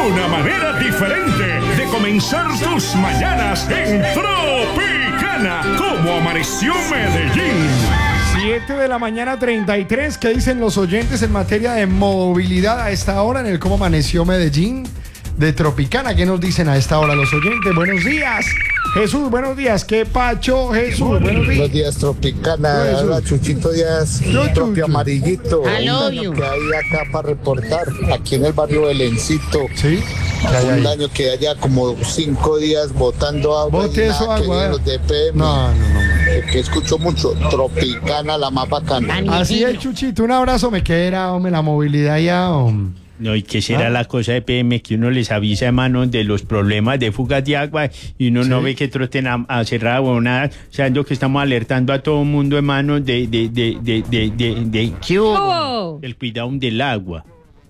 Una manera diferente de comenzar tus mañanas en Tropicana. ¿Cómo amaneció Medellín? 7 de la mañana 33. ¿Qué dicen los oyentes en materia de movilidad a esta hora en el Cómo Amaneció Medellín de Tropicana? ¿Qué nos dicen a esta hora los oyentes? Buenos días. Jesús, buenos días. ¿Qué pacho, Jesús? Buenos días. Buenos días, Tropicana. Hola, Chuchito Díaz, propio amarillito. Un daño que hay acá para reportar, aquí en el barrio Belencito. Sí. Un daño que haya como 5 días botando agua. Bote eso agua. Los de PM. No. Que escucho mucho. Tropicana, la más bacana. Así es, Chuchito. Un abrazo. Me queda, hombre, la movilidad ya, hombre. No, ¿y qué será la cosa de PM? Que uno les avisa, hermano, de los problemas de fugas de agua y uno no ve que troten a cerrar o nada, sabiendo que estamos alertando a todo el mundo, hermano, ¿qué hubo? El cuidado del agua.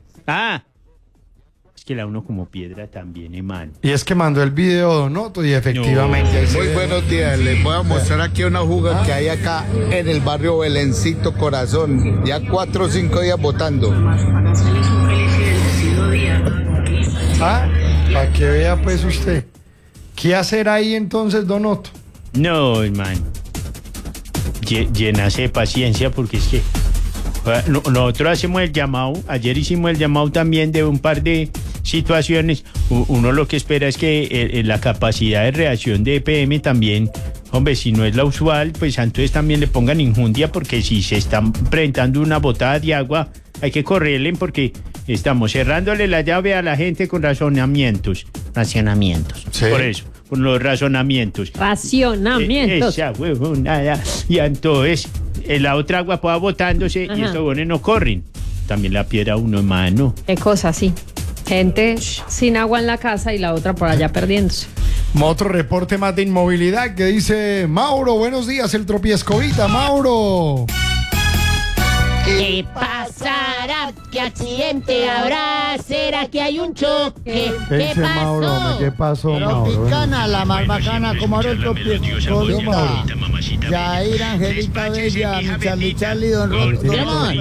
Es que la uno como piedra también, hermano. Y es que mandó el video Donoto y efectivamente. Muy buenos días, les voy a mostrar aquí una fuga que hay acá en el barrio Belencito Corazón. Ya 4 o 5 días botando. Para que vea pues usted. ¿Qué hacer ahí entonces, Donoto? No, hermano. Llenase de paciencia porque es que nosotros hacemos el llamado. Ayer hicimos el llamado también de un par de situaciones. Uno lo que espera es que la capacidad de reacción de EPM también, hombre, si no es la usual, pues entonces también le pongan injundia, porque si se están presentando una botada de agua, hay que correrle porque estamos cerrándole la llave a la gente con racionamientos. Sí. Por eso, con los razonamientos. Racionamientos. Esa huevonada. Y entonces la otra agua va botándose. Ajá. Y estos bones no corren. También la piedra uno, hermano. Qué cosa, sí. Gente sin agua en la casa y la otra por allá perdiéndose. Otro reporte más de inmovilidad que dice Mauro. Buenos días, el Tropiescovita. Mauro. ¿Qué pasará? ¿Qué accidente habrá? ¿Será que hay un choque? ¿Qué pasó? Mauro, ¿qué pasó, Mauro? Tropicana, la más bacana, como ahora el Tropiescovita. Yair, Angelita Bella, Charlie, Don Rodolfo.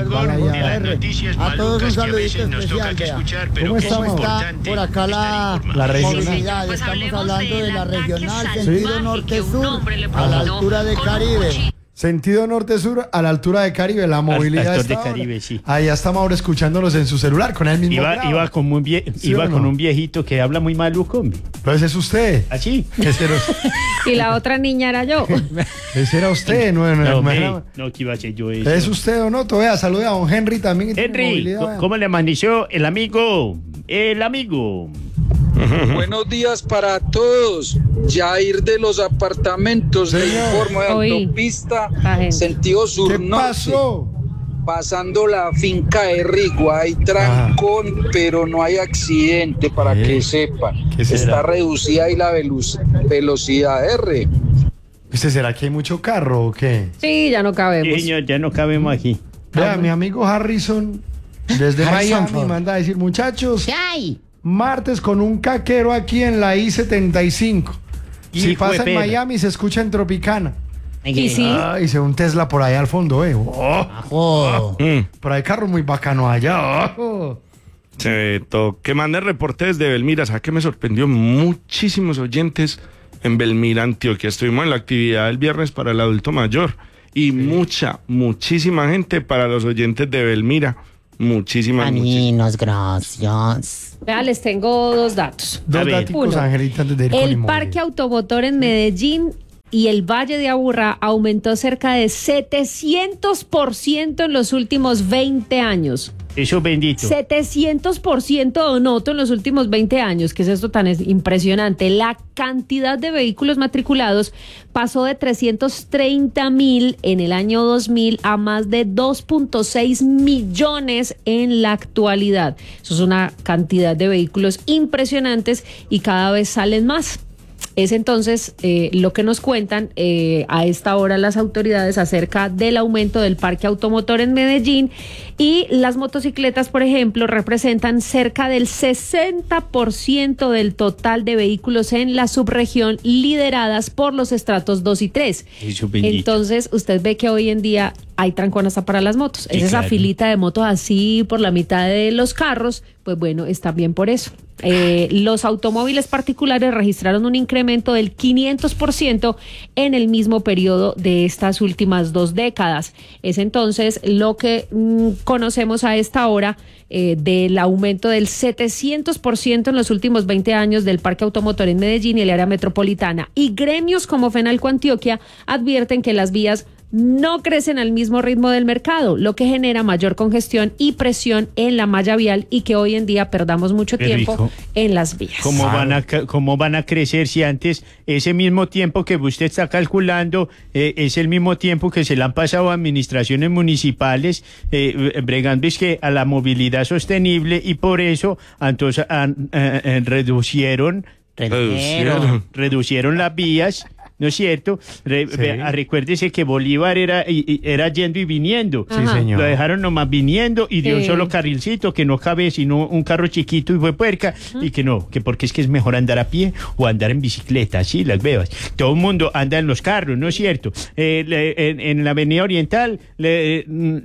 A todos un saludito especial, vea. ¿Cómo está por acá la movilidad? Estamos hablando de la regional, sentido norte-sur, a la altura de Caribe. Sentido norte-sur a la altura de Caribe, la movilidad de Caribe, sí. Ahí está Mauro escuchándolos en su celular con él mismo. Iba con un viejito que habla muy maluco. Pero ese es usted. ¿Así? Y la otra niña era yo. Ese era usted, no, que iba a ser yo eso. Es usted o no, vea, salude a don Henry también. Henry, ¿cómo le amaneció el amigo? Buenos días para todos. Jair de los apartamentos, le informo de autopista, sentido sur-norte. Pasando la finca de Rigo, hay trancón, pero no hay accidente, para que sepan. Está reducida ahí la velocidad R. ¿Será que hay mucho carro o qué? Sí, ya no cabemos. Sí, ya no cabemos aquí. Vea, mi amigo Harrison, desde Miami, manda a decir, muchachos, ¿qué hay? Martes con un caquero aquí en la I-75. Si pasa en Miami, se escucha en Tropicana. ¿Y sí? Y se ve un Tesla por allá al fondo, Por ahí carro muy bacano allá. Que mande reporte desde Belmira. ¿Sabes qué me sorprendió? Muchísimos oyentes en Belmira, Antioquia. Estuvimos en la actividad el viernes para el adulto mayor. Y muchísima gente para los oyentes de Belmira. Muchísimas gracias. Vea, les tengo 2 datos. Dos datos, Angelita, el parque automotor en Medellín y el Valle de Aburrá aumentó cerca de 700% en los últimos 20 años. Eso bendito. 700%, Donoto, en los últimos 20 años. ¿Qué es esto tan impresionante? La cantidad de vehículos matriculados pasó de 330,000 en el año 2000 a más de 2.6 millones en la actualidad. Eso es una cantidad de vehículos impresionantes y cada vez salen más. Es entonces lo que nos cuentan a esta hora las autoridades acerca del aumento del parque automotor en Medellín, y las motocicletas, por ejemplo, representan cerca del 60% del total de vehículos en la subregión, lideradas por los estratos 2 y 3. Entonces, usted ve que hoy en día hay trancón hasta para las motos. Sí, esa filita de motos así por la mitad de los carros, pues bueno, está bien por eso. Los automóviles particulares registraron un incremento del 500% en el mismo periodo de estas últimas 2 décadas. Es entonces lo que conocemos a esta hora del aumento del 700% en los últimos 20 años del parque automotor en Medellín y el área metropolitana. Y gremios como Fenalco Antioquia advierten que las vías no crecen al mismo ritmo del mercado, lo que genera mayor congestión y presión en la malla vial, y que hoy en día perdamos mucho tiempo en las vías. ¿Cómo van a crecer si antes ese mismo tiempo que usted está calculando es el mismo tiempo que se le han pasado a administraciones municipales bregando es que a la movilidad sostenible, y por eso entonces reducieron las vías? ¿No es cierto? Recuérdese que Bolívar era yendo y viniendo. Sí, señor. Lo dejaron nomás viniendo y dio un solo carrilcito que no cabe sino un carro chiquito y fue puerca. Y que no, que porque es que es mejor andar a pie o andar en bicicleta. Sí, las veo. Todo el mundo anda en los carros, ¿no es cierto? En la Avenida Oriental le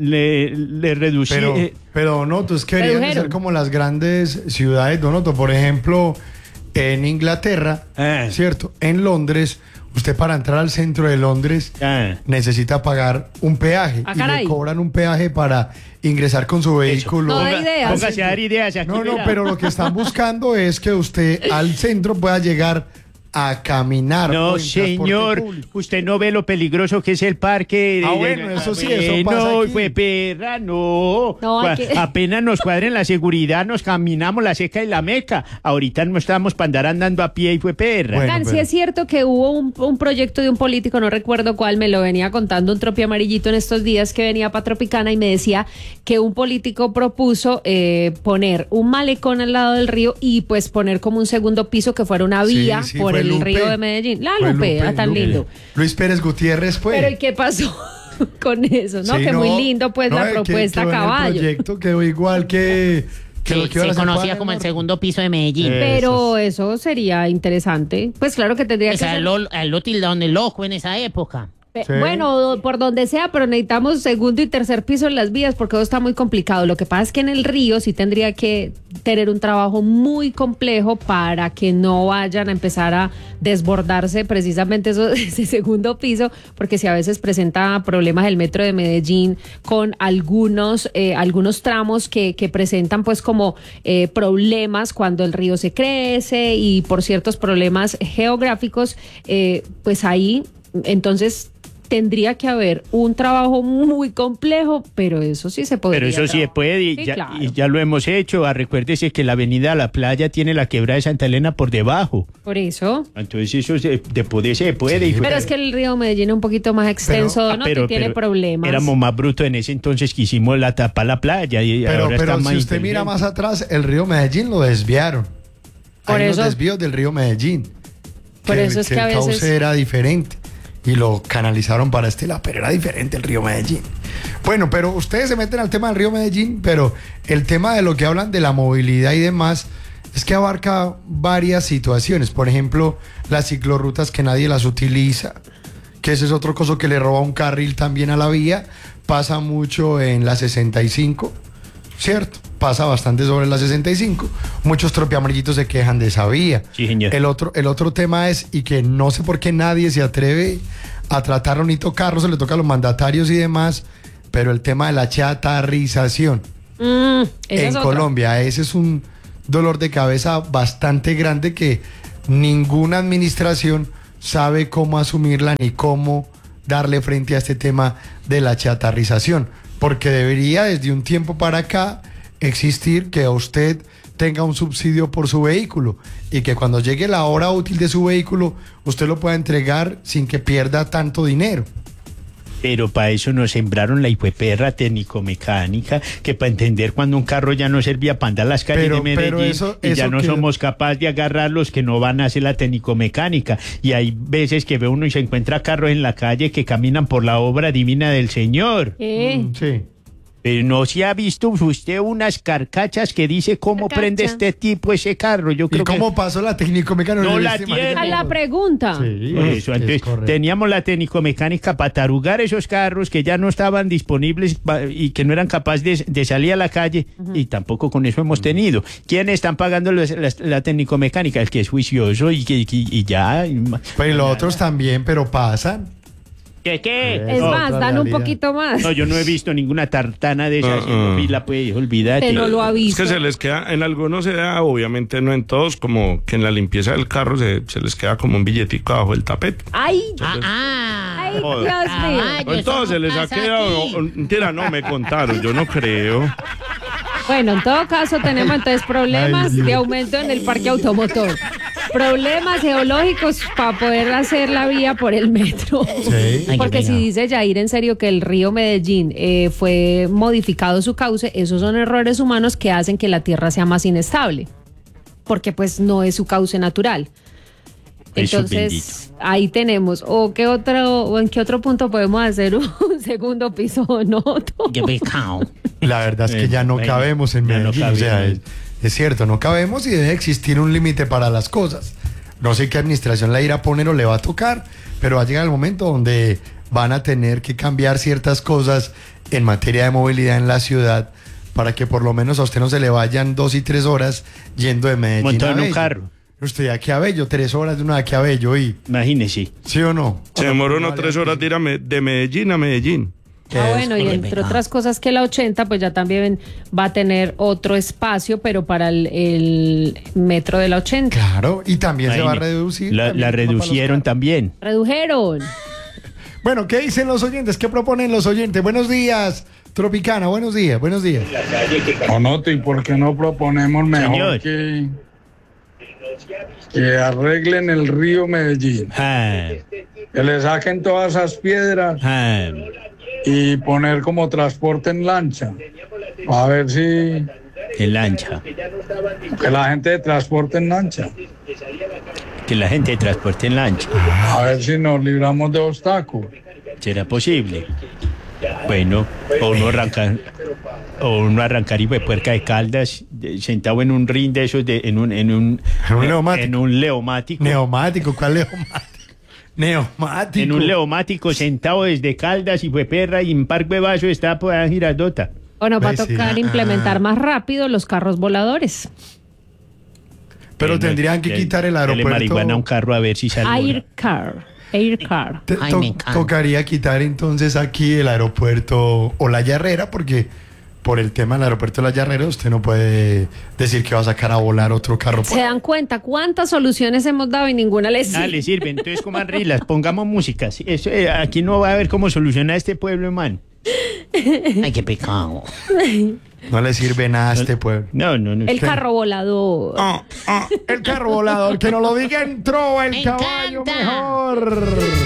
reducí. Pero Donoto, es que deberían ser como las grandes ciudades, Donoto. Por ejemplo, en Inglaterra, ¿cierto? En Londres, usted para entrar al centro de Londres necesita pagar un peaje, y le cobran un peaje para ingresar con su vehículo. Póngase a dar ideas. No, pero lo que están buscando es que usted al centro pueda llegar a caminar. No, señor, usted no ve lo peligroso que es el parque. Bueno, eso sí, eso pasa no, aquí. Fue perra, no. Apenas nos cuadren la seguridad, nos caminamos la Seca y la Meca. Ahorita no estamos para andar andando a pie y fue perra. Bueno, sí es cierto que hubo un proyecto de un político, no recuerdo cuál, me lo venía contando un tropi amarillito en estos días que venía para Tropicana, y me decía que un político propuso poner un malecón al lado del río y pues poner como un segundo piso que fuera una vía por el río de Medellín. Lupe, tan lindo. Luis Pérez Gutiérrez fue. Pero ¿y qué pasó con eso? ¿No? Sí, que muy lindo pues la propuesta, caballo. El proyecto quedó igual que lo que se conocía como el segundo piso de Medellín. Pero eso sería interesante. Pues claro que tendría que ser. Lo tildaron el ojo en esa época. Sí. Bueno, por donde sea, pero necesitamos segundo y tercer piso en las vías porque eso está muy complicado. Lo que pasa es que en el río sí tendría que tener un trabajo muy complejo para que no vayan a empezar a desbordarse precisamente ese segundo piso, porque si a veces presenta problemas el metro de Medellín con algunos tramos que presentan pues como problemas cuando el río se crece y por ciertos problemas geográficos, pues ahí entonces tendría que haber un trabajo muy complejo, pero eso sí se podría. Pero eso sí se puede y ya lo hemos hecho. Recuérdese que la avenida a la playa tiene la quebrada de Santa Elena por debajo. Por eso. Entonces eso se puede. Sí, pero es que el río Medellín es un poquito más extenso, ¿no? Tiene problemas. Éramos más brutos en ese entonces que hicimos la tapa a la playa. Pero si usted mira más atrás, el río Medellín lo desviaron. Hay unos desvíos del río Medellín. Por eso es que a veces... el cauce era diferente y lo canalizaron para este lado, pero era diferente el río Medellín. Bueno, pero ustedes se meten al tema del río Medellín, pero el tema de lo que hablan de la movilidad y demás es que abarca varias situaciones. Por ejemplo, las ciclorrutas que nadie las utiliza, que ese es otro coso que le roba un carril también a la vía. Pasa mucho en la 65, ¿cierto? Pasa bastante sobre la 65. Muchos tropiamarillitos se quejan de esa vía. Sí, señor. El otro tema es, y que no sé por qué nadie se atreve a tratarlo ni tocarlo, se le toca a los mandatarios y demás, pero el tema de la chatarrización en Colombia, ese es un dolor de cabeza bastante grande que ninguna administración sabe cómo asumirla ni cómo darle frente a este tema de la chatarrización, porque debería desde un tiempo para acá existir que usted tenga un subsidio por su vehículo y que cuando llegue la hora útil de su vehículo usted lo pueda entregar sin que pierda tanto dinero. Pero para eso nos sembraron la hijueperra técnico-mecánica, que para entender cuando un carro ya no servía para andar las calles de Medellín, y ya no somos capaces de agarrar los que no van a hacer la técnico-mecánica. Y hay veces que ve uno y se encuentra carros en la calle que caminan por la obra divina del Señor. Sí. Pero no se ha visto usted unas carcachas que dice cómo prende este tipo ese carro. Yo creo ¿Y cómo pasó la técnico-mecánica? No la tiene. A la pregunta. Sí, Eso, entonces teníamos la técnico-mecánica para tarugar esos carros que ya no estaban disponibles y que no eran capaces de salir a la calle, y tampoco con eso hemos tenido. ¿Quiénes están pagando la técnico-mecánica? El que es juicioso y ya. Pero los otros también, pero pasan. ¿Qué? Es más, dan un poquito más. No, yo no he visto ninguna tartana de esas. La puede olvidar. Pero no lo ha visto. Es que se les queda, en algunos se da, obviamente no en todos, como que en la limpieza del carro se les queda como un billetico abajo del tapete. ¡Ay! Entonces, ¡Ay, Dios mío! entonces se les ha quedado. Mentira, no me contaron, yo no creo. Bueno, en todo caso tenemos entonces problemas de aumento en el parque automotor. Problemas geológicos para poder hacer la vía por el metro. Sí. Porque si dice Yair en serio que el río Medellín fue modificado su cauce, esos son errores humanos que hacen que la tierra sea más inestable. Porque pues no es su cauce natural. Entonces, ahí tenemos. ¿O en qué otro punto podemos hacer un segundo piso noto? La verdad es que ya no cabemos en Medellín. O sea, es cierto, no cabemos y debe existir un límite para las cosas. No sé qué administración la irá a poner o le va a tocar, pero va a llegar el momento donde van a tener que cambiar ciertas cosas en materia de movilidad en la ciudad para que por lo menos a usted no se le vayan 2 y 3 horas yendo de Medellín montado en un carro. Usted de aquí a Bello, 3 horas de uno de aquí a Bello, y imagínese. ¿Sí o no? Se demoró unos 3 horas de ir de Medellín a Medellín. Bueno, y entre otras cosas que la 80 pues ya también va a tener otro espacio, pero para el metro de la 80. Claro, y también se va a reducir. La reducieron también. Redujeron. Bueno, ¿qué dicen los oyentes? ¿Qué proponen los oyentes? Buenos días, Tropicana, buenos días. Onoto, ¿y por qué no proponemos mejor que arreglen el río Medellín? Que le saquen todas esas piedras y poner como transporte en lancha. A ver si... En lancha. Que la gente transporte en lancha. Que la gente transporte en lancha. A ver si nos libramos de obstáculos. ¿Será posible? Bueno, o uno arrancar y puerca de Caldas sentado en un ring de esos en un neumático. En un leomático. ¿Neumático? ¿Cuál leomático? Neumático. En un leomático sentado desde Caldas y fue perra y en Parque Vaso está por Girardota. Bueno, va a tocar implementar más rápido los carros voladores. Pero tendrían que quitar el aeropuerto. Le marihuana a un carro a ver si sale. Air car. Tocaría quitar entonces aquí el aeropuerto o la Yarrera, porque por el tema del aeropuerto de la Yarrera usted no puede decir que va a sacar a volar otro carro. ¿Se dan cuenta cuántas soluciones hemos dado y ninguna les sirve? Le sirve. Entonces coman rilas, pongamos música. Eso, aquí no va a haber cómo solucionar este pueblo, hermano. Ay, qué pecado. No le sirve nada a este pueblo. No. El carro volador. El carro volador, que nos lo diga entró el caballo mejor.